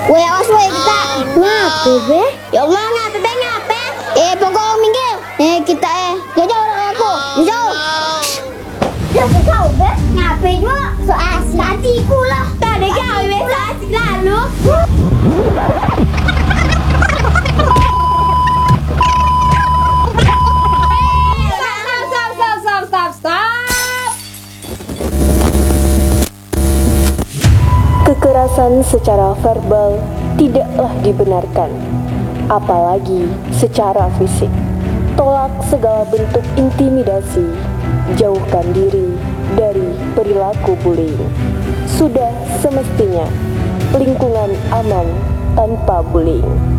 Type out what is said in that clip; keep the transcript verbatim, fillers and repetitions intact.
Weh, awas weh kita. Ngape be? Ya Allah, ngape be ngape? Eh, pokok minggir. Eh, kita eh jauh dari aku. Jauh. Ya kau be, ngape juga? So asik hatiku lah. Tak ada kau be, so asik lalu. Stop, stop, stop, stop, stop. Kekerasan secara verbal tidaklah dibenarkan, apalagi secara fisik. Tolak segala bentuk intimidasi, jauhkan diri dari perilaku bullying. Sudah semestinya lingkungan aman tanpa bullying.